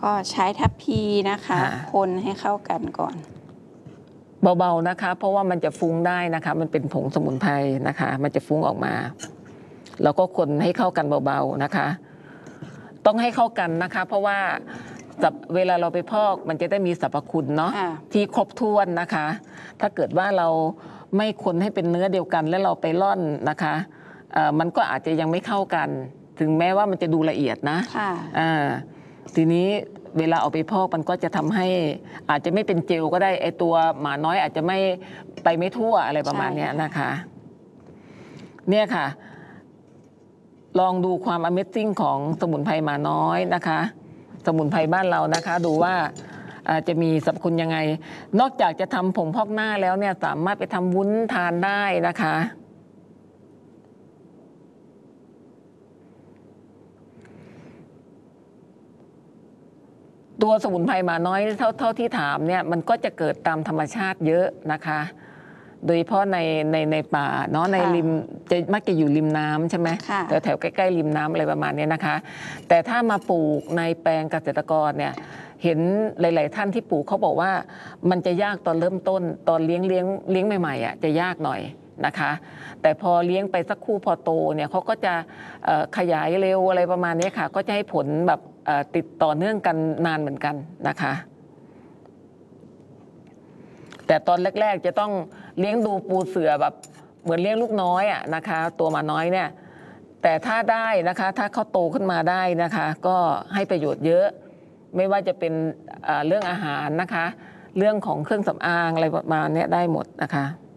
ก็ใช้ทัพพีนะคะคนให้เข้ากันก่อนเบาๆนะคะเพราะว่ามันจะฟุ้งได้นะคะมันเป็นผงสมุนไพรนะคะมันจะฟุ้งออกมาแล้วก็คนให้เข้ากันเบาๆนะคะต้องให้เข้ากันนะคะเพราะว่าเวลาเราไปพอกมันจะได้มีสรรพคุณเนาะที่ครบถ้วนนะคะถ้าเกิดว่าเราไม่คนให้เป็นเนื้อเดียวกันแล้วเราไปร่อนนะคะมันก็อาจจะยังไม่เข้ากันถึงแม้ว่ามันจะดูละเอียดนะทีนี้เวลาเอาไปพอกมันก็จะทำให้อาจจะไม่เป็นเจลก็ได้ไอตัวหมาน้อยอาจจะไม่ทั่วอะไรประมาณนี้นะคะเนี่ยค่ะลองดูความ Amazing ของสมุนไพรหมาน้อยนะคะสมุนไพรบ้านเรานะคะดูว่าจะมีสรรพคุณยังไงนอกจากจะทำผงพอกหน้าแล้วเนี่ยสามารถไปทำวุ้นทานได้นะคะตัวสมุนไพรหมาน้อยเท่าที่ถามเนี่ยมันก็จะเกิดตามธรรมชาติเยอะนะคะโดยเฉพาะในป่าเนาะในริมจะมักจะอยู่ริมน้ำใช่ไหมแถวใกล้ๆริมน้ำอะไรประมาณนี้นะคะแต่ถ้ามาปลูกในแปลงเกษตรกรเนี่ยเห็นหลายๆท่านที่ปลูกเขาบอกว่ามันจะยากตอนเริ่มต้นตอนเลี้ยงใหม่ๆอ่ะจะยากหน่อยนะคะแต่พอเลี้ยงไปสักคู่พอโตเนี่ยเขาก็จะขยายเร็วอะไรประมาณนี้ค่ะก็จะให้ผลแบบติดต่อเนื่องกันนานเหมือนกันนะคะแต่ตอนแรกๆจะต้องเลี้ยงดูปูเสือแบบเหมือนเลี้ยงลูกน้อยอ่ะนะคะตัวหมาน้อยเนี่ยแต่ถ้าได้นะคะถ้าเขาโตขึ้นมาได้นะคะก็ให้ประโยชน์เยอะไม่ว่าจะเป็นเรื่องอาหารนะคะเรื่องของเครื่องสำอางอะไรประมาณนี้ได้หมดนะคะ